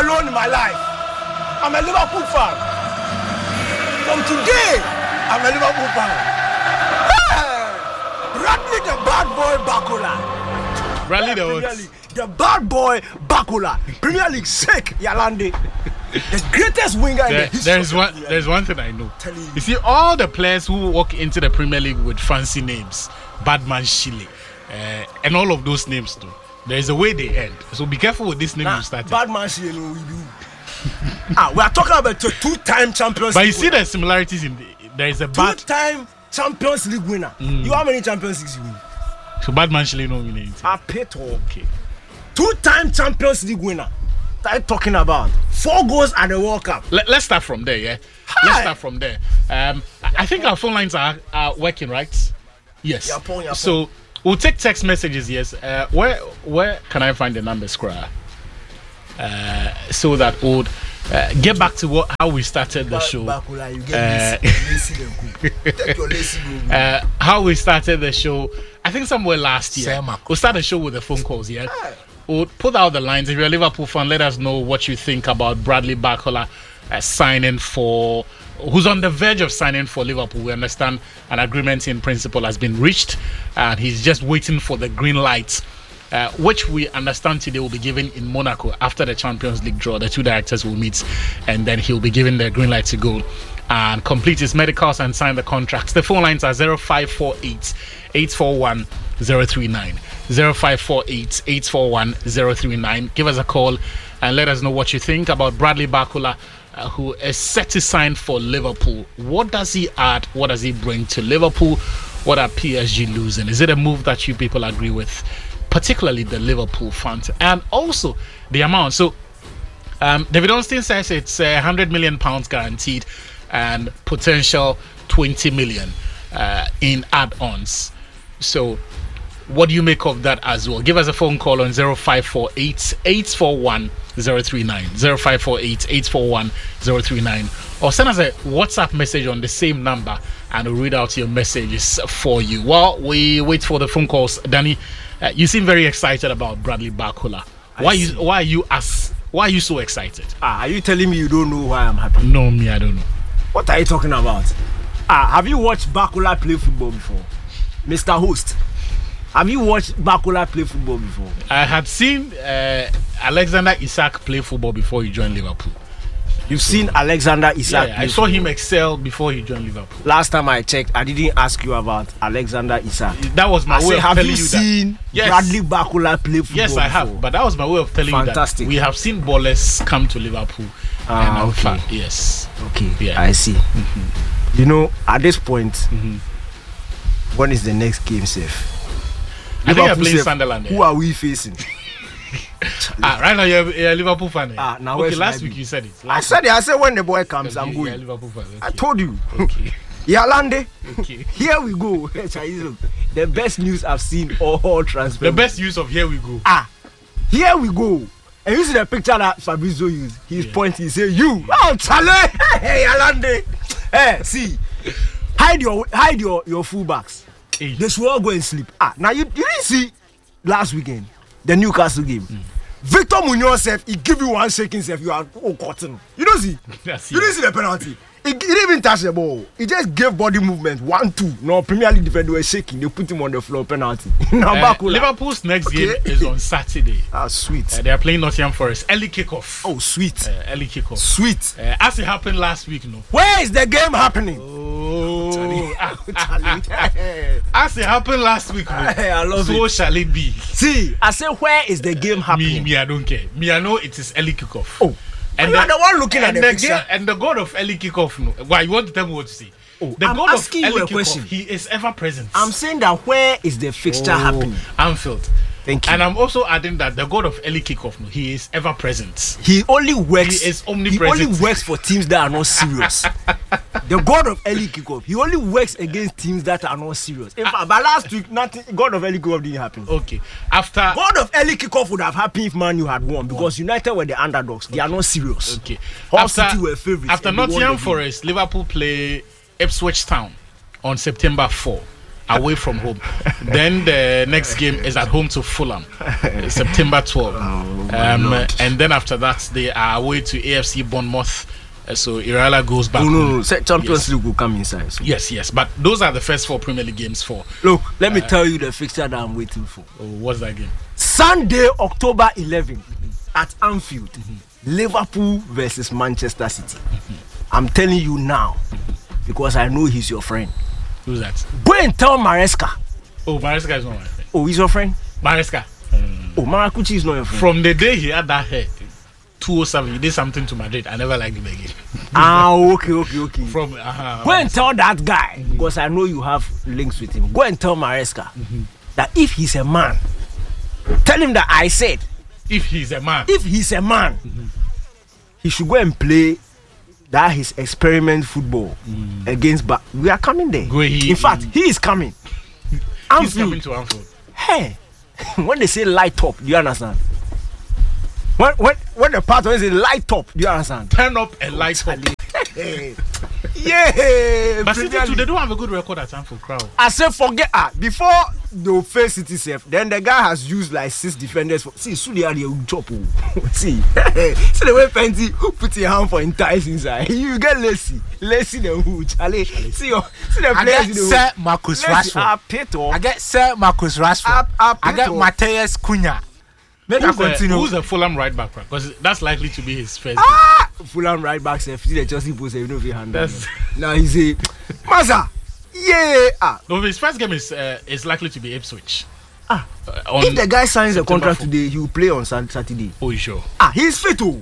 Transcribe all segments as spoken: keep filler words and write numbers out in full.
alone in my life. I'm a Liverpool fan. From today, I'm a Liverpool fan. Hey! Bradley the bad boy Bakula. Bradley the Premier what? League, the bad boy Bakula. Premier League sick, Yalande. The greatest winger There, in the history. there's one. There's one thing I know. You. You see, all the players who walk into the Premier League with fancy names, Badman Shile, uh, and all of those names too. There is a way they end. So be careful with this name Nah, you started. Badman Shile, no, we do. ah, we are talking about a two-time Champions But League. you see the similarities in the, there is a bad. Two-time Champions League winner. Mm. You how many Champions Leagues you win? So Badman Shile no win anything. I paid all. Okay. Two-time Champions League winner. What are you talking about? Four goals at the World Cup. Let, let's start from there, yeah. Hi. Let's start from there. Um, I I think our phone lines are, are working, right? Yes. Your phone, your so we'll take text messages. Yes. Uh, where where can I find the number, Scra? Uh, so that would uh, get back to what how we started the show. Bakula, you get Uh, lazy, lazy Take your lazy go. Uh, how we started the show, I think somewhere last year. Sema. We'll start the show with the phone calls, yeah? We'll put out the lines. If you're a Liverpool fan, let us know what you think about Bradley Barcola uh, signing for, who's on the verge of signing for Liverpool. We understand an agreement in principle has been reached, and he's just waiting for the green light, uh, which we understand today will be given in Monaco after the Champions League draw. The two directors will meet, and then he'll be given the green light to go and complete his medicals and sign the contracts. The phone lines are zero five four eight, eight four one, zero three nine. zero five four eight, eight four one, zero three nine. Give us a call and let us know what you think about Bradley Barcola, uh, who is set to sign for Liverpool. What does he add? What does he bring to Liverpool? What are P S G losing? Is it a move that you people agree with, particularly the Liverpool fans? And also the amount. So um, David Ornstein says it's uh, one hundred million pounds guaranteed and potential twenty million uh, in add-ons. So what do you make of that as well? Give us a phone call on zero five four eight, eight four one, zero three nine, zero five four eight, eight four one, zero three nine, or send us a WhatsApp message on the same number and we'll read out your messages for you. While we wait for the phone calls, Danny, uh, you seem very excited about Bradley Barcola. Why you, why are you as why are you so excited? Ah, are you telling me you don't know why I'm happy? No, me, I don't know. What are you talking about? Ah, have you watched Bakula play football before? Mister Host, have you watched Bakula play football before? I had seen uh, Alexander Isak play football before he joined Liverpool. You've seen Alexander Isak? Yeah, I saw him excel before he joined Liverpool. Last time I checked, I didn't ask you about Alexander Isak. That was my I way say, of have telling you you seen that. Yes. Bradley Bakula play football? Yes, I have. before? But that was my way of telling Fantastic. you that we have seen ballers come to Liverpool. Ah, and I'm okay. fan- yes. Okay, Yeah. I see. Mm-hmm. You know, at this point, Mm-hmm. when is the next game safe? I think I'm Liverpool playing safe. Sunderland. Who Yeah. are we facing? Ah, right now you're, you're a Liverpool fan. Eh? Ah, now okay, where's last my week you said it. I Last said it. I said when the boy comes, week, I'm you're a going. Liverpool fan. Okay. I told you. Okay. Yalande. Okay. Here we go. The best news I've seen all transfer. The best use of here we go. Ah, here we go. And you see the picture that Fabrizio used. He's Yeah. pointing. He say, "You, oh Chale, hey Yalande, hey, see, hide your hide your your fullbacks. Hey. They should all go and sleep." Ah, now you, you didn't see last weekend the Newcastle game. Mm. Victor Munoz, self, he give you one shaking, self, you are oh cotton. You don't see. Yes, You didn't see the penalty. He, he didn't even touch the ball. He just gave body movement. One, two. No, Premier League defender were shaking. They put him on the floor. Penalty. now Uh, back Liverpool's next Okay. game is on Saturday. Ah, sweet. Uh, they are playing Nottingham Forest. Early kickoff. Oh, sweet. Uh, early kickoff. Sweet. Uh, as it happened last week, no. Where is the game happening? Oh, Charlie. as it happened last week, no. Hey, I love so it. shall it be. See, I say, where is the game Me, happening? me, I don't care. Me, I know it is early kickoff. Oh, and you are the one looking at and the the picture. ga- and the god of early kickoff, no. Why you want to tell me what to say? Oh, the I'm god asking of you early a kickoff, question. he is ever present. I'm saying that where is the fixture Oh, happening? Anfield. Thank you. And I'm also adding that the god of early kickoff, no, he is ever present. He only works. He is He omnipresent. only works for teams that are not serious. The god of early kickoff. He only works against teams that are not serious. In fact, but last week, nothing. God of early kickoff didn't happen. Okay. After God of early kickoff would have happened if Man U had won because United were the underdogs. They are not serious. Okay. Hull After, City were favourites. after and they won Nottingham the game. Forest, Liverpool play Ipswich Town on September fourth. Away from home. Then the next game is at home to Fulham, September twelfth. Oh, Um, Lord. and then after that, they are away to A F C Bournemouth. Uh, so Irala goes back. Oh, no, home. no, say Champions Yes. League will come inside. So. Yes, yes. But those are the first four Premier League games for. Look, let me tell you the fixture that I'm waiting for. Oh, what's that game? Sunday, October eleventh, at Anfield, Liverpool versus Manchester City. I'm telling you now, because I know he's your friend. Who's that? Go and tell Maresca. Oh, Maresca is not my friend. Oh, he's your friend? Maresca. Oh, Maracucci is not your friend. From the day he had that hair, two oh seven, he did something to Madrid. I never liked him again. Ah, okay, okay, okay. From uh, Go and tell that guy, because I know you have links with him. Go and tell Maresca that if he's a man, tell him that I said, if he's a man, if he's a man, he should go and play that his experiment football against. But we are coming there. Go he- In fact, he is coming. he's Anfield. coming to Anfield. Hey, when they say light up, do you understand? When when when the part when they say light up, do you understand? Turn up and light up. Yeah. But City Premier too, League. they don't have a good record at Anfield crowd. I said forget ah before they face City safe. Then the guy has used like six defenders. For, see, so they are the chop. oh. See, see the way Penty put your hand for entice inside. You get lazy, lazy the who Charlie. See your see the I players get in the Sir Marcus Lazy, Rashford. ah, Peto. I get Sir Marcus Rashford. Up, up, I get Peto. Mateus Cunha. Make I Who's the, continue. who's the Fulham right back? Because that's likely to be his first. Ah, Fulham right back. Say, see the Chelsea post. You know if he handle. That's- Now he's a Maza. Yeah. Ah. No, his first game is uh, is likely to be Ipswich. Ah. Uh, on If the guy signs a September contract fourth. today, he will play on Sun- Saturday. Oh, you sure? Ah, he's fit. Oh.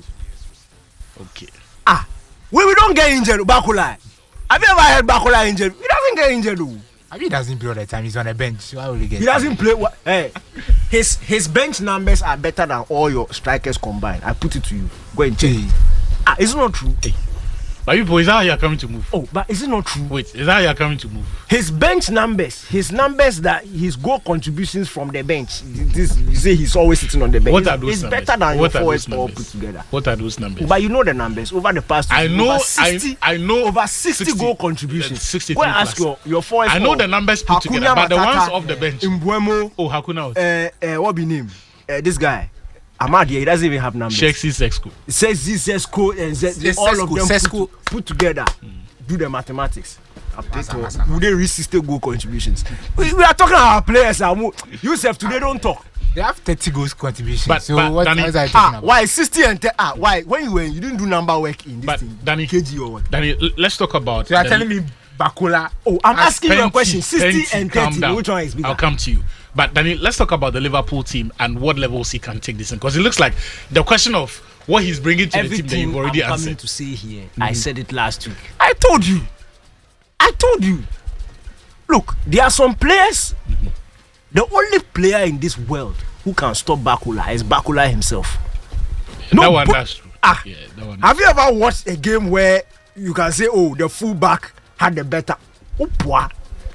Okay. Ah, when we don't get injured, Bakula. Have you ever heard Bakula injured? He doesn't get injured. Oh. I mean, he doesn't play all the time. He's on a bench. So why will he get? He doesn't play. Wa- hey, his his bench numbers are better than all your strikers combined. I put it to you. Go and check. Hey. Ah, is it not true? But you boys, is that how you're coming to move? Oh, but is it not true? Wait, is that how you're coming to move? His bench numbers, his numbers that his goal contributions from the bench. This you say he's always sitting on the bench. What It's- are those It's numbers? better than What your are forwards those all numbers? put together. What are those numbers? But you know the numbers over the past. I know, over sixty, I, I know over sixty, sixty goal contributions. uh, sixty-three Go and ask plus. your your forwards. I know all. the numbers put Hakuna together, but the Matata, ones off the bench. Mbuemo, Oh, Hakuna. was- uh, uh, what be name? Uh, this guy, Ahmad. He doesn't even have numbers. Chelsea Sexco. It says Zesco and Z, Yes, all of Sesco, them Sesco. put, put together. Do the mathematics. Masa, Would masa. they reach sixty goal contributions? We, we are talking about our players. Um, Yusuf today don't talk. They have thirty goals contribution. But- so but what Danny- else are you Ah, talking about? why sixty and ten? Ah, why when you were you didn't do number work in this But thing? Danny- K G or what? Danny, l- let's talk about. So you are the- telling me Bakola? Oh, I'm As asking you a Plenty, question. Sixty plenty, and calm thirty. down. Which one is bigger? I'll come to you. But Danny, let's talk about the Liverpool team and what levels he can take this in. Because it looks like the question of what he's bringing to the team that Everything you've already I'm coming answered. to say here, I said it last week. I told you. I told you. Look, there are some players. The only player in this world who can stop Bakula is Bakula himself. that one, but- that's true. Ah, Yeah, that one. have you ever watched a game where you can say, "Oh, the fullback had the better"? Oh, boy.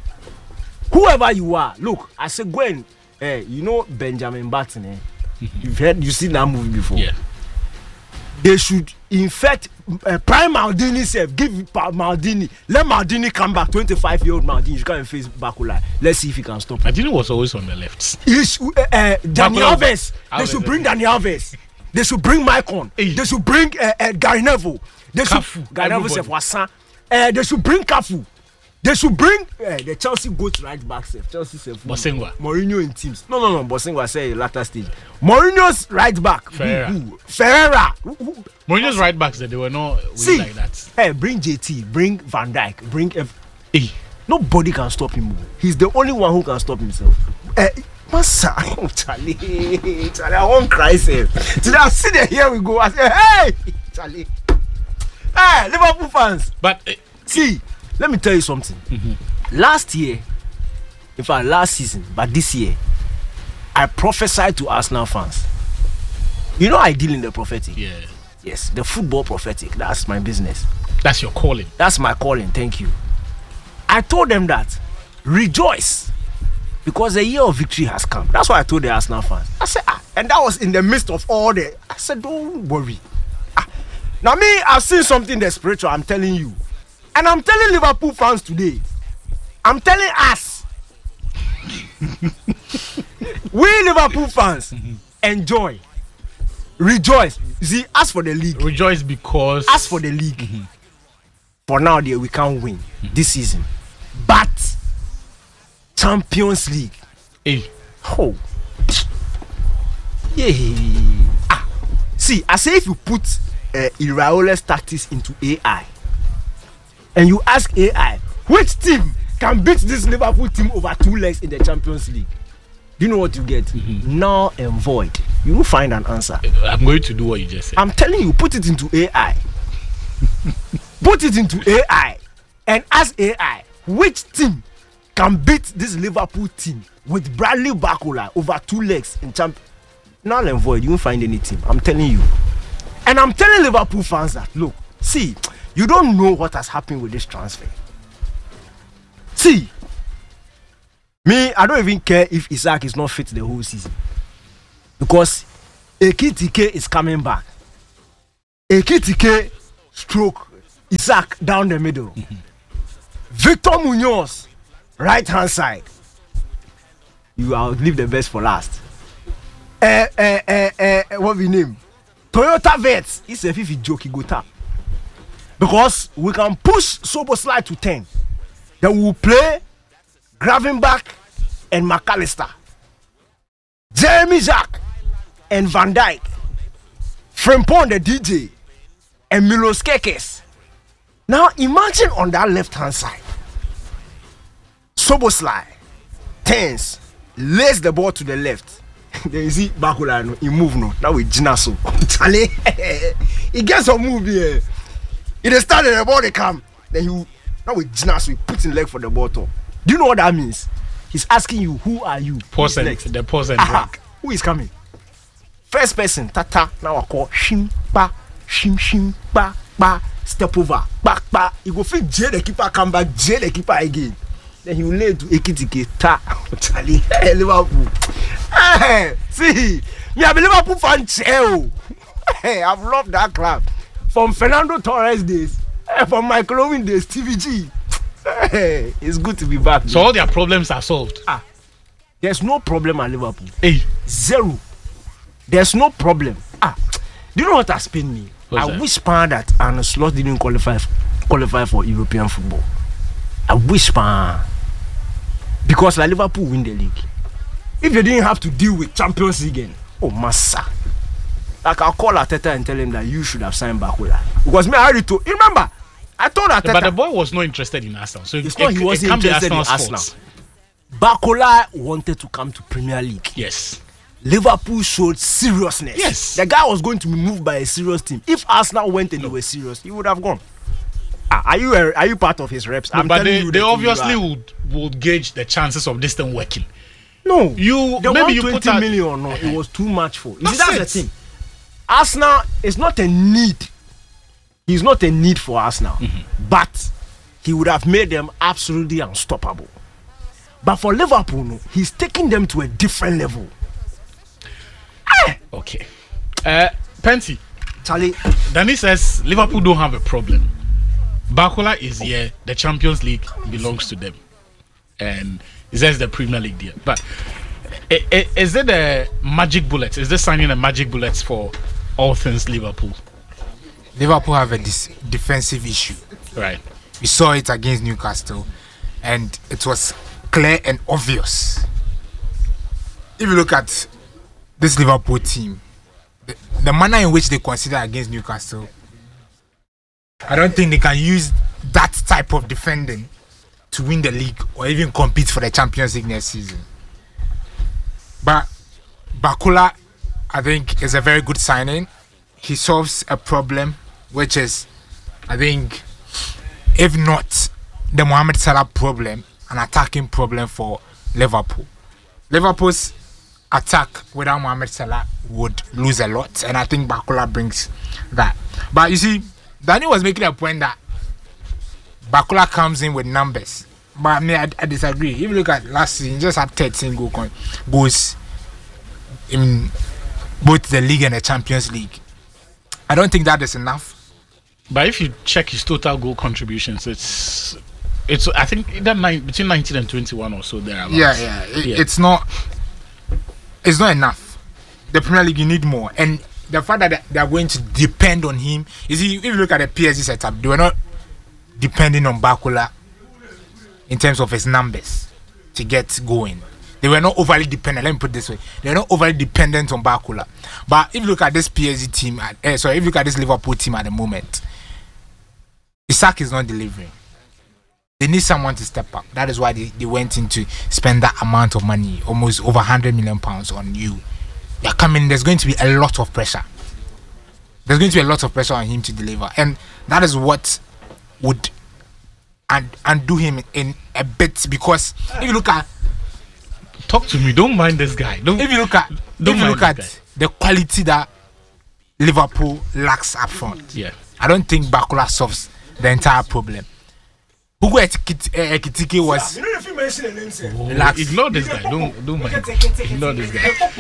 Whoever you are, look. I say, Gwen. Eh, you know Benjamin Button. Eh? You've heard, you seen that movie before. Yeah. They should in fact uh, prime Maldini self give Pa- Maldini let Maldini come back twenty-five year old Maldini you can face Bakula. Let's see if he can stop him. Adini was always on the left. He should, uh, uh, Dani Bakula- Alves they Alves, should eh. bring Dani Alves they should bring Maicon Eh. they should bring uh, uh, Gary Neville they should Cafu, Gary Neville everybody. self Wasan uh, they should bring Cafu they should bring uh, the Chelsea goat right back self Chelsea self Bosingwa. Mourinho in teams no no no Bosingwa say latter stage Mourinho's right back Ferreira. who, who? Ferreira who, who, Mourinho's right backs that they were not really See, like that. hey, bring J T, bring Van Dijk, bring. F- Eh. Nobody can stop him. He's the only one who can stop himself. Eh, Massa, oh, Charlie, Charlie, I won't cry, sir. Today I sit there, here we go. I say, hey, Charlie, hey, Liverpool fans. But eh, See, let me tell you something. Last year, in fact, last season, but this year, I prophesied to Arsenal fans. You know, I deal in the prophetic. yeah, Yes, the football prophetic. That's my business. that's your calling. That's my calling. Thank you. I told them that rejoice because the year of victory has come. That's why I told the Arsenal fans. I said, ah, and that was in the midst of all the. I said, don't worry. Ah. Now, me, I've seen something that's spiritual. I'm telling you, and I'm telling Liverpool fans today. I'm telling us, we Liverpool fans, enjoy. rejoice. See, as for the league, Rejoice because as for the league, mm-hmm. for now, there we can't win mm-hmm. this season. But Champions League, hey. oh, yeah. Ah, see, I say if you put uh, Iraola's tactics into A I, and you ask A I which team can beat this Liverpool team over two legs in the Champions League, do you know what you get? Mm-hmm. Null and void. You will find an answer. I'm going to do what you just said. I'm telling you, put it into A I. Put it into A I and ask A I which team can beat this Liverpool team with Bradley Barcola over two legs in champ. Null and void. You won't find any team. I'm telling you. And I'm telling Liverpool fans that look, see, you don't know what has happened with this transfer. See, me, I don't even care if Isaac is not fit the whole season. Because Ekitike is coming back. Ekitike stroke Isaac down the middle. Mm-hmm. Victor Munoz, right hand side. You will leave the best for last. Uh, uh, uh, uh, what we name? Toyota Vets. It's a fifty joke he go tap. Because we can push Soboslai to ten. Then we will play Gravenberch and McAllister. Jeremy Jack and Van Dijk. Frimpong the D J and Milos Kekes. Now imagine on that left hand side. Soboslai turns, lays the ball to the left. Then you see Barcola, no, he move no. Now with Ginaso. He gets some move here. He just started the ball, they come. Then he now with Ginaso, he puts in leg for the ball top. Do you know what that means? He's asking you, who are you? Pause and the pause and break. Who is coming? First person, Tata. Now I call shim ba shim shim ba ba. Step over, back back. He go fit J the keeper, come back J the keeper again. Then he will lay to Ekitike. Ta, Charlie, hey, Liverpool. Hey, see, me I'm a Liverpool fan. Hey, I've loved that club from Fernando Torres days, hey, from Michael Owen days, T V G. Hey, it's good to be back. So man. All their problems are solved. Ah, there's no problem at Liverpool. Hey, zero. There's no problem. Ah, do you know what has pained me? What's I that? wish pan that Arne Slot didn't qualify qualify for European football. I wish pan because like Liverpool win the league. If they didn't have to deal with Champions League again, oh massa. Like I'll call Arteta and tell him that you should have signed Barcola. Because me I already told you remember I told Arteta. But the boy was not interested in Arsenal. So it's it, not he it, wasn't it can't interested be in Arsenal's Arsenal. fault. Barcola wanted to come to Premier League. Yes. Liverpool showed seriousness. Yes. The guy was going to be moved by a serious team. If Arsenal went and no. they were serious, he would have gone. Ah, are you a, are you part of his reps? No, I'm but telling they, you they the obviously would would gauge the chances of this thing working. No, you the maybe you put twenty out, million. No, it was too much for. You That's see, that's it. the thing. Arsenal is not a need. He's not a need for Arsenal, mm-hmm. but he would have made them absolutely unstoppable. But for Liverpool, no, he's taking them to a different level. Okay. Uh, Penty. Charlie. Danny says Liverpool don't have a problem. Barcola is here. The Champions League belongs to them. And he says the Premier League there. But i- i- is it a magic bullet? Is this signing a magic bullet for all things Liverpool? Liverpool have a dis- defensive issue. Right. We saw it against Newcastle, and it was clear and obvious. If you look at this Liverpool team, the, the manner in which they consider against Newcastle, I don't think they can use that type of defending to win the league or even compete for the Champions League next season. But Barcola, I think, is a very good signing. He solves a problem, which is, I think, if not the Mohamed Salah problem, an attacking problem for Liverpool. Liverpool's attack without Mohamed Salah would lose a lot, and I think Barcola brings that. But you see, Danny was making a point that Barcola comes in with numbers. But I mean, I, I disagree. If you look at last season, he just had thirteen goal con- goals in both the league and the Champions League. I don't think that is enough. But if you check his total goal contributions, it's it's I think that nine, between nineteen and twenty-one or so there. Yeah, yeah. It, yeah. It's not. It's not enough. The Premier League, you need more. And the fact that they are going to depend on him. You see, if you look at the P S G setup, they were not depending on Bakula in terms of his numbers to get going. They were not overly dependent. Let me put it this way: they were not overly dependent on Bakula. But if you look at this P S G team, at, uh, sorry, if you look at this Liverpool team at the moment, Isak is not delivering. They need someone to step up. That is why they, they went in to spend that amount of money, almost over one hundred million pounds on you. They're coming. There's going to be a lot of pressure. There's going to be a lot of pressure on him to deliver, and that is what would and undo him in a bit. Because if you look at Talk to me. Don't mind this guy. Don't. If you look at, Don't if you look at guy. the quality that Liverpool lacks up front, Yeah. I don't think Bakula solves the entire problem. Hugo Ekitike was. You know if you mention a name, sir. Relax. Ignore this guy. Don't don't mind. Ignore this guy.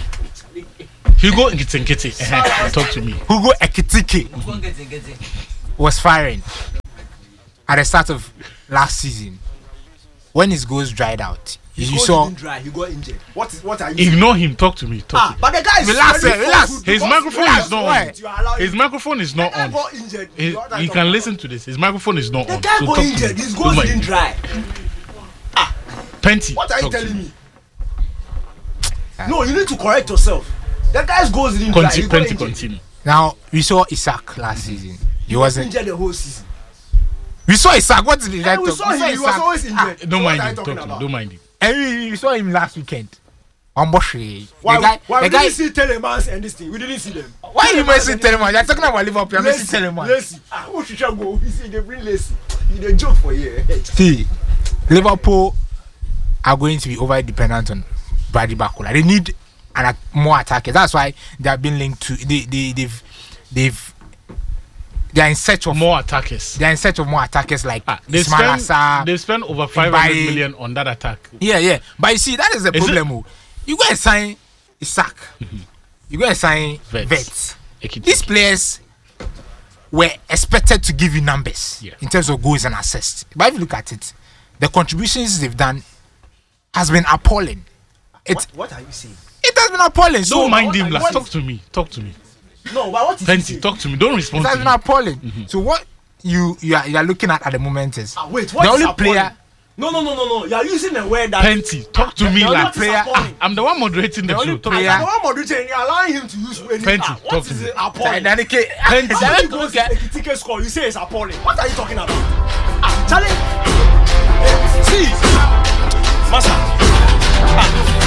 Hugo Nkiti. Talk to me. Hugo Ekitike was firing at the start of last season when his goals dried out. His You goal saw. didn't dry. He got injured. What is what are you? Ignore him. Talk to me. Talk Ah, to me. but the guy is Relax, very eh, relax. good His because- microphone relax, is not why? on. You allow His him- microphone is not The guy on. got injured. He, You know what I'm you talking can about? listen to this. His microphone is not The on. guy So got talk to injured. me. His Don't goals mind. didn't dry. Penty. What are you talk to telling me. me? No, you need to correct yourself. The guy's goals didn't dry. He Continue. got Penty. injured. Continue. Now we saw Isak last season. He wasn't. Injured the whole season. We saw Isak. What did he Yeah, like? we talk? saw him. He was always injured. Don't So what mind are him. you Talk talking to me. about? Don't mind him. And we, we saw him last weekend. Amboshi. Why, the guy, why the we guy. didn't see Telemans and this thing? We didn't see them. Why you Telemans messing and- Telemann? You're talking about Liverpool. You're messing Lacy, Telemann. Lacy. Ah, who should I go? He said they bring Lacy. He a joke for you. See, Liverpool are going to be over dependent on Bradley Bakula. They need an, a, more attackers. That's why they have been linked to. They, they, they've, they've, they are in search of More attackers. They are in search of more attackers like Ah, they Ismail spent Assar. they spent over five hundred Mbaye. million on that attack. Yeah, yeah. But you see, that is the Is problem. oh. You go and sign Isak. You go and sign Vets. Vets. Ekiti. These players were expected to give you numbers Yeah. in terms of goals and assists. But if you look at it, the contributions they've done has been appalling. It What, what are you saying? it has been appalling. So Don't mind what him, are you- last. what Talk is- to me. Talk to me. No, but what is he Penty, saying? talk to me. Don't it respond has to been me. appalling. So what you you are, you are looking at at the moment is Ah, wait, what the is only appalling? player No, no, no, no, no. You are using a word that. Penty, talk to Ah, me, the- lad. what is player- appalling? I'm the one moderating the The only show. Talk Ah, to player- you are me. the one moderator and you are allowing him to use any. Penty, Ah, talk what to is me. it appalling? Penty. How many goals is Ekitike score? You say it's appalling. What are you talking about? Ah, Charlie. Eh, see, Masa. Ah.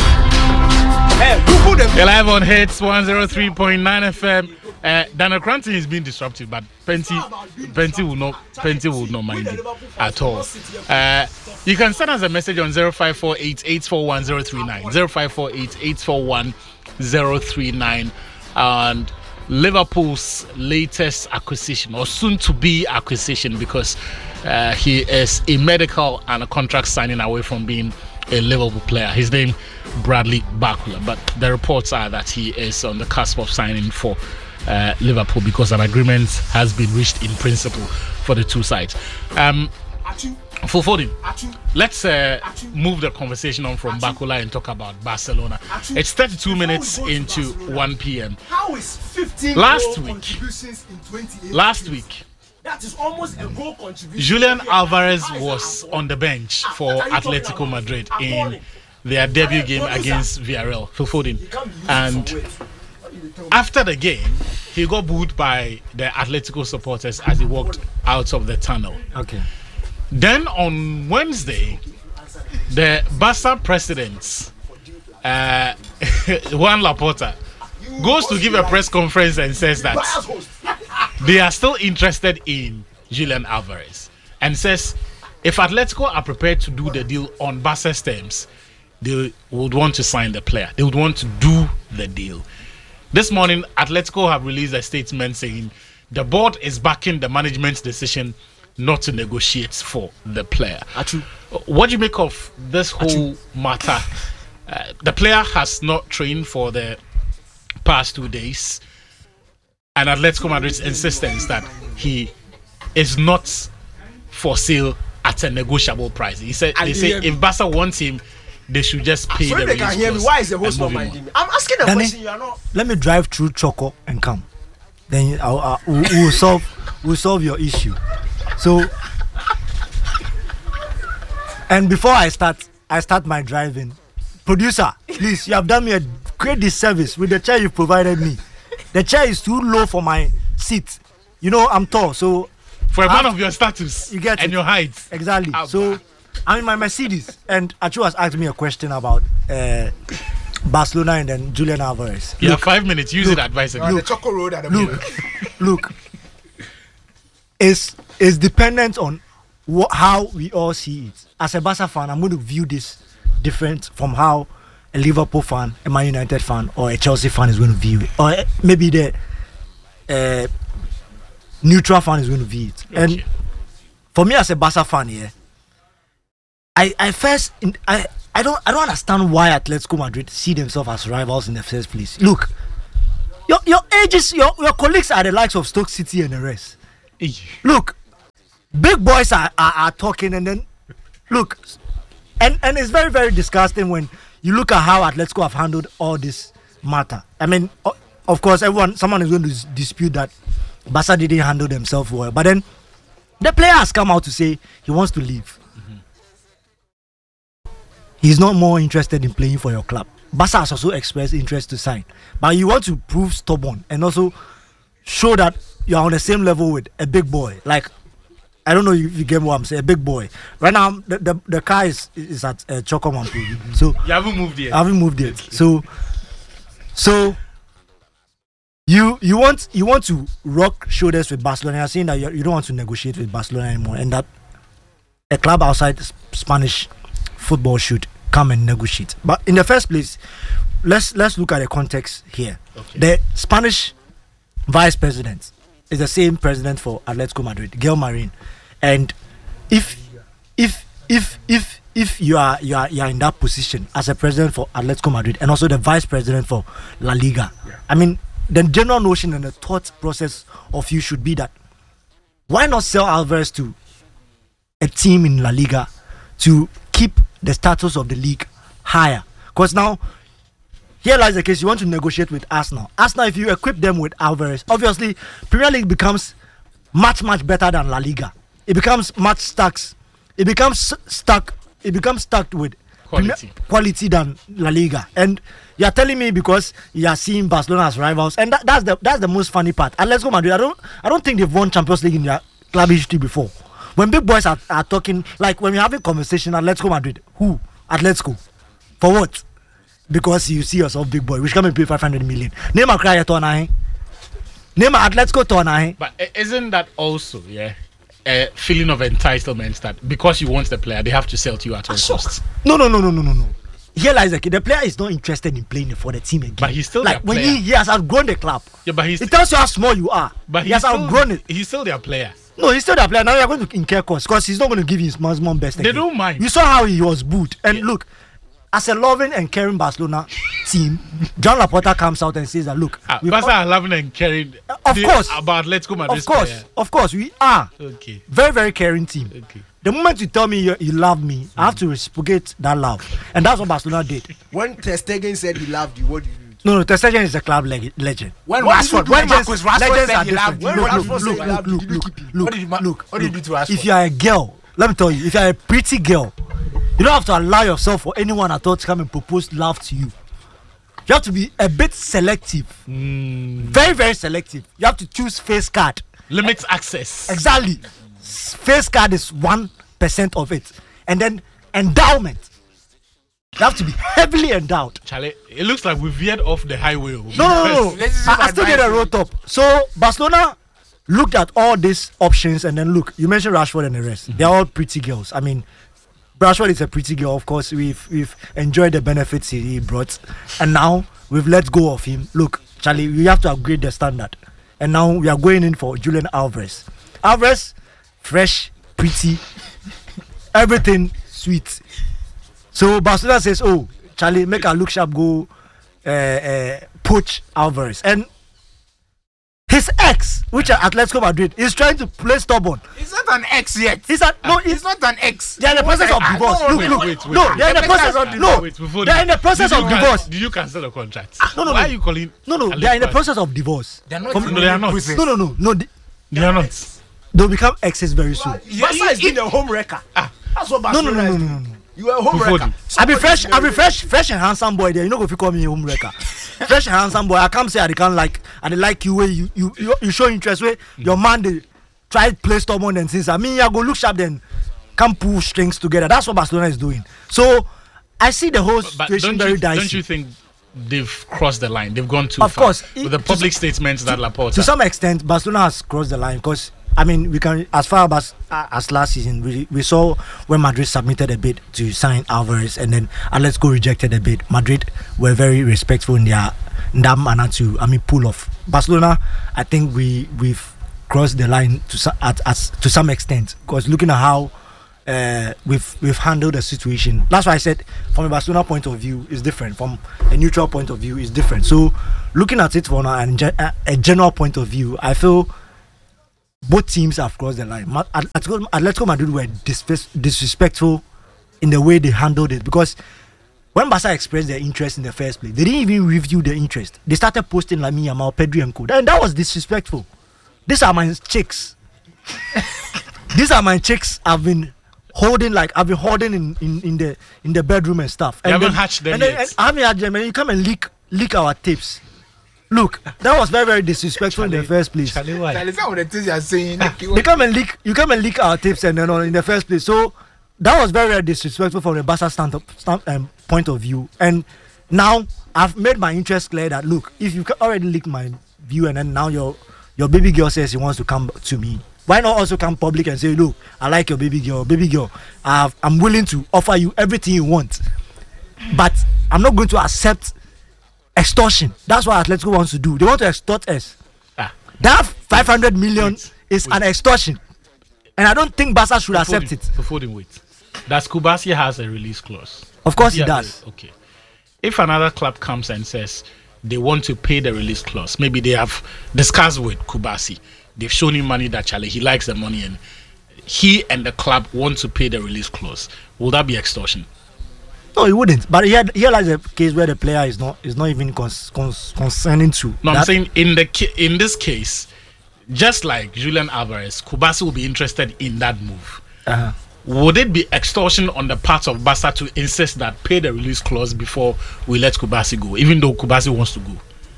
Hey, Google them. You're live on Hits one oh three point nine F M. Uh, Daniel Cranton is being disrupted, but Penty, Penty will not, Penty will not mind it at all. Uh, you can send us a message on zero five four eight, eight four one zero three nine, zero five four eight, eight four one zero three nine, and Liverpool's latest acquisition, or soon-to-be acquisition, because uh, he is a medical and a contract signing away from being a Liverpool player. His name, Bradley Bakula, but the reports are that he is on the cusp of signing for uh, Liverpool because an agreement has been reached in principle for the two sides. Um, Achu, for Foden, Achu. let's uh, move the conversation on from Bakula and talk about Barcelona. It's thirty-two minutes into one p.m. How is fifteen Last goal week. contributions in twenty-eight Last games? week, That is almost a goal contribution. Julian Okay, Alvarez how is was that on the bench Ah, for what are you talking Atletico about? Madrid in Appalling. their debut Hey, game producer. against Villarreal. Phil Foden. You can't be using And some words. What are you talking about? after the game, he got booed by the Atletico supporters as he walked out of the tunnel. Okay. Then on Wednesday, the Barca president, uh, Juan Laporta, goes to give a press conference and says that Bias host. they are still interested in Julian Alvarez and says if Atletico are prepared to do the deal on Barca's terms, they would want to sign the player. They would want to do the deal. This morning, Atletico have released a statement saying the board is backing the management's decision not to negotiate for the player. Achu. What do you make of this whole matter? Uh, the player has not trained for the past two days, and Atletico Madrid's insistence that he is not for sale at a negotiable price. He said, And they they say have- if Barca wants him, they should just pay So the if they can release hear me, clause why is the host and not move him minding on. me? I'm asking a Danny, question. You are not. Let me drive through Choco and come. Then I'll, I'll, we'll, we'll solve we'll solve your issue. So, and before I start, I start my driving. Producer, please, you have done me a great disservice with the chair you provided me. The chair is too low for my seat. You know, I'm tall, so For a I man have- of your status you get and it. your height. exactly. Abba. So, I'm in my Mercedes, and Achu has asked me a question about uh, Barcelona and then Julian Alvarez. You have five minutes. Use it advisably. On the Choco Road at the Look, moment. look, it's it's dependent on wha- how we all see it. As a Barca fan, I'm going to view this different from how a Liverpool fan, a Man United fan, or a Chelsea fan is going to view it, or eh, maybe the uh, neutral fan is going to view it. And Okay. for me as a Barca fan, yeah, I I first in, I I don't I don't understand why Atletico Madrid see themselves as rivals in the first place. Look, your your ages, your your colleagues are the likes of Stoke City and the rest. Eh. Look, big boys are, are, are talking, and then look, and and it's very very disgusting when you look at how Atletico have handled all this matter. I mean, o- of course, everyone someone is going to dis- dispute that Barca didn't handle themselves well, but then the player has come out to say he wants to leave. He's not more interested in playing for your club. Barca has also expressed interest to sign, but you want to prove stubborn and also show that you are on the same level with a big boy. Like, I don't know if you get what I'm saying. A big boy. Right now, the the, the car is is at uh, Chokomampu, so You haven't moved yet. I haven't moved yet. So, so you you want you want to rock shoulders with Barcelona. You're saying that you, you don't want to negotiate with Barcelona anymore, and that a club outside S- Spanish football should come and negotiate. But in the first place, let's let's look at the context here. Okay. The Spanish vice president is the same president for Atletico Madrid, Gil Marin, and if if if if if you are you are you are in that position as a president for Atletico Madrid and also the vice president for La Liga, I mean, the general notion and the thought process of you should be that why not sell Alvarez to a team in La Liga to keep the status of the league higher? Because now here lies the case, you want to negotiate with Arsenal. Arsenal, if you equip them with Alvarez, obviously Premier League becomes much much better than La Liga. It becomes much stuck. It becomes stuck. It becomes stuck with Quality. Premier- quality than La Liga. And you are telling me because you are seeing Barcelona as rivals, and that, that's the that's the most funny part. Atletico Madrid, I don't I don't think they've won Champions League in their club history before. When big boys are, are talking, like when we're having conversation, Atletico Madrid, who? Atletico. For what? Because you see yourself big boy, which come and pay five hundred million. Name a cry to Name a Atletico to Anahe. But i- isn't that also, yeah, a feeling of entitlement that because you want the player, they have to sell to you at all costs? No, no, no, no, no, no, no. Here lies the kid. The player is not interested in playing for the team again. But he's still like their when player. he, he has outgrown the club. Yeah, but he's It tells you how small you are. but he he's has still, outgrown it. He's still their player. No, he's still the player. Now you're going to incur costs because he's not going to give his maximum best. They again. don't mind. You saw how he was booed. And Yeah. look, as a loving and caring Barcelona team, John Laporta comes out and says that look, Ah, we've Barca are loving and caring. Of the- course. About Let's Go Madrid. of course, of course, we are Okay. very, very caring team. Okay. The moment you tell me you, you love me, I have to reciprocate that love, and that's what Barcelona did. When Ter Stegen said he loved you, what did you do? No, no, Ter Stegen is a club leg- legend. When What did you Rashford, do? when Legends- Marcus Rashford legends said are he different. loved you, When Look, what look, did Rashford you said look, he do? look, loved you, look, did you look, keep him? look, What did you ma- look, what did you look. do to Rashford? If you are a girl, let me tell you, if you are a pretty girl, you don't have to allow yourself or anyone at all to come and propose love to you. You have to be a bit selective, very, very selective. You have to choose face card. Limits access. Exactly. S- Face card is one percent of it, and then endowment. You have to be heavily endowed. Charlie, it looks like we've veered off the highway. No, no, no, no. Let's I, zoom I still get a advice. road top. So Barcelona looked at all these options, and then look, you mentioned Rashford and the rest. They're all pretty girls. I mean, Rashford is a pretty girl. Of course, we've we've enjoyed the benefits he, he brought, and now we've let go of him. Look, Charlie, we have to upgrade the standard, and now we are going in for Julian Alvarez. Alvarez, fresh, pretty, everything sweet. So Barcelona says, "Oh, Charlie, make a look sharp, go uh, uh, poach Alvarez." And his ex, which are Atletico Madrid, is trying to play stubborn. He's not an ex yet. He's a, no, He's he's not an ex. They're in the process of I- I divorce. don't Look, want- look, wait, wait, no, wait. they're in the The process. process- No, Wait, before they're in the process did of you can- divorce. Did you cancel the contract? no, no, Why no. are you calling? No, no, Alex they are in the Bass? process of divorce. They're not. From- in No, they are the not. process. No, no, no, no. they- They are not. They'll become exes very soon. Barca has been a home wrecker. Ah. That's what No, no, Barcelona no, no, is no, doing. no. You are a home Before wrecker. the- I be fresh, Somebody- I be fresh, fresh and handsome boy there. You know if you call me a home wrecker. Fresh and handsome boy. I can't say I can't like I dey like you where you you you, you show interest where your man they try to play stubborn and since I mean I go look sharp then can pull strings together. That's what Barcelona is doing. So I see the whole But situation don't very you, dicey. don't you think they've crossed the line? They've gone too Of far. course. With the To public s- statements that Laporta. To some extent, Barcelona has crossed the line because I mean we can as far as uh, as last season we we saw when Madrid submitted a bid to sign Alvarez and then Atletico rejected the bid. Madrid were very respectful in their in that manner to I mean pull off. Barcelona, I think we we've crossed the line to so- at, as to some extent because looking at how uh, we've we've handled the situation. That's why I said from a Barcelona point of view is different. From a neutral point of view is different. So looking at it from a, a, a general point of view, I feel both teams have crossed the line. Ma- Atletico, Atletico Madrid were dis- disrespectful in the way they handled it because when Barca expressed their interest in the first place, they didn't even review the interest. They started posting like me, Yamal, Pedri, and Co. And that was disrespectful. These are my chicks. These are my chicks. I've been holding like I've been holding in, in, in the in the bedroom and stuff. You and haven't hatched them and then, yet. and I haven't hatched them. And you come and leak leak our tapes. Look, that was very very disrespectful in the first place. Charlie, why? That is some of the things you are saying. They come and leak. You come and leak our tapes and then on in the first place. So that was very very disrespectful from the Barca stand up stand, um, point of view. And now I've made my interest clear that look, if you ca- already leaked my view and then now your your baby girl says he wants to come to me, why not also come public and say, look, I like your baby girl, baby girl. I've, I'm willing to offer you everything you want, but I'm not going to accept extortion. That's what Atletico wants to do. They want to extort us. Ah. That five hundred million Wait, is wait. an extortion, and I don't think Barca should accept Foden, it. Foden, wait. Does Kubasi has a release clause? Of course, he Yeah, does. Okay. If another club comes and says they want to pay the release clause, maybe they have discussed with Kubasi. They've shown him money that Charlie he likes the money and he and the club want to pay the release clause. Will that be extortion? No, he wouldn't. But here, here lies a case where the player is not is not even cons, cons, concerning to. No, I'm that. saying in the ca- in this case, just like Julian Alvarez, Kubasi will be interested in that move. Uh-huh. Would it be extortion on the part of Barca to insist that pay the release clause before we let Kubasi go, even though Kubasi wants to go?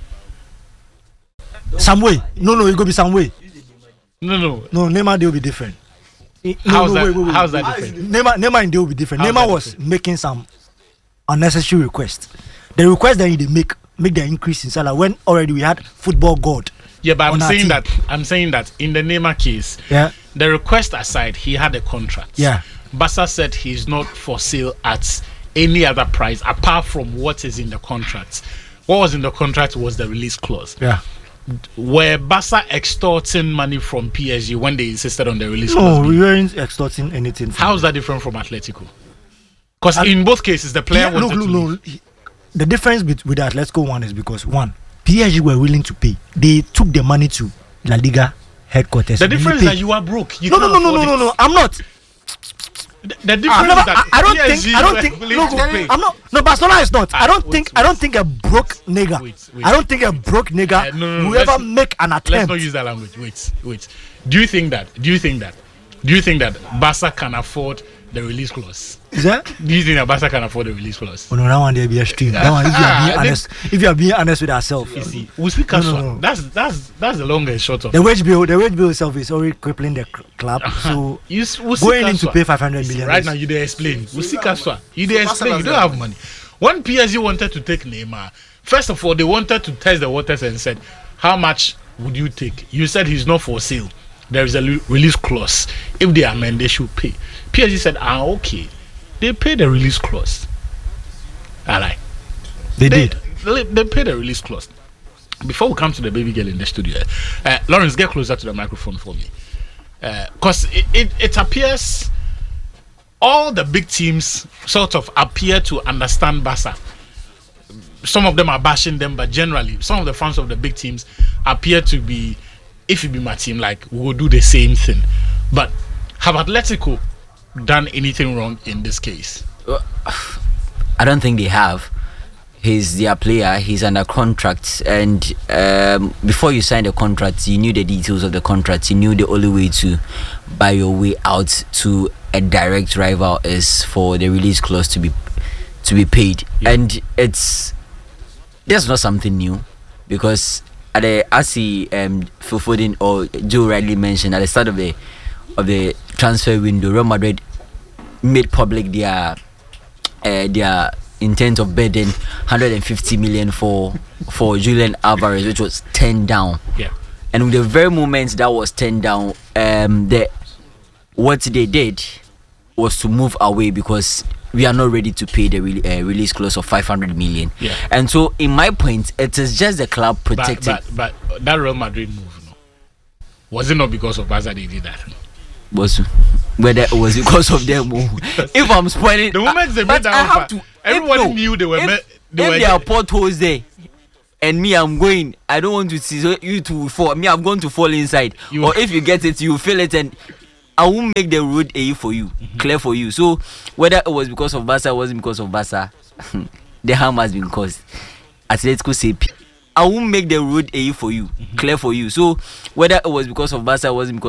Some way. No, no, it go be some way. No, no. No, Neymar deal will be different. Eh, no, How's no, that? wait, wait, wait. How's that How is different? Neymar, Neymar in deal will be different. How's Neymar that was different? making some unnecessary requests. The request that they make make the increase in salary when already we had football god. Yeah, but I'm on our saying team. that I'm saying that in the Neymar case, Yeah. the request aside, he had a contract. Yeah. Barca said he's not for sale at any other price apart from what is in the contract. What was in the contract was the release clause. Yeah. Were Barca extorting money from P S G when they insisted on the release No, clause? we weren't extorting anything. from How's them. that different from Atletico? Because At- in both cases, the player Yeah, look, wanted look, to no. leave. he- The difference bet- with the Atletico one is because one, P S G were willing to pay. They took the money to La Liga headquarters. The and then difference they is that paid. you are broke. You No, no, can't no, no, afford no, no, it. no. I'm not. The, the I've difference never, is that I, I don't P S G think. I don't were think. willing Look, to pay. I'm not. No, Barcelona is not. I Ah, don't wait, think. wait. I don't think a broke nigga. Wait, wait. I don't think a broke nigga Uh, no, no, no, will ever let's- make an Let's attempt. not use that language. Wait, wait. Do you think that? Do you think that? Do you think that Barca can afford the release clause? Is that? Do you think that Barca can afford the release clause? Oh no, that one there be extreme. That one, if you are being Ah, honest, if you are being honest with ourselves, You see, we speak No, as no, one. no. That's that's that's the long and short of. the wage bill, the wage bill itself is already crippling the cl- club. So You s- we'll see going in Kaswa. to pay five hundred See, million right is- now, you dey explain. We see Kaswa. You dey So explain. You Barca don't does have money. When P S G wanted to take Neymar, first of all, they wanted to test the waters and said, "How much would you take?" You said he's not for sale. There is a le- release clause. If they amend, they should pay. P S G said, "Ah, okay." They pay the release clause. All right. they They, did. they, they pay the release clause. Before we come to the baby girl in the studio, uh, Lawrence, get closer to the microphone for me. Because it, it, it appears all the big teams sort of appear to understand Barca. Some of them are bashing them, but generally, some of the fans of the big teams appear to be if you be my team, like we will do the same thing. But have Atletico done anything wrong in this case? I don't think they have. He's their player. He's under contract, and um, before you sign the contract, you knew the details of the contract. You knew the only way to buy your way out to a direct rival is for the release clause to be to be paid, yeah. And it's that's not something new, because at the as he um, Phil Foden or Joe rightly mentioned at the start of the of the transfer window, Real Madrid made public their uh, their intent of bidding one hundred fifty million for for Julian Alvarez, which was turned down. Yeah. And with the very moment that was turned down, um, the what they did was to move away because we are not ready to pay the re- uh, release clause of five hundred million. Yeah. And so, in my point, it is just the club protecting. But, but, but that Real Madrid move, no, was it not because of Barca they did that? Was whether it was because of them? If I'm spoiling, the moment they but made that I offer, have to. everybody if, no, knew they were. If, Me, they if were there are potholes there, and me, I'm going. I don't want to see so you to fall. Me, I'm going to fall inside. You, or if you get it, you feel it, and I won't make the road a for you, mm-hmm. clear for you. So whether it was because of Barca, or wasn't because of Barca, the harm has been caused. Atletico say, I won't make the road a for you, mm-hmm. clear for you. So whether it was because of Barca, or wasn't because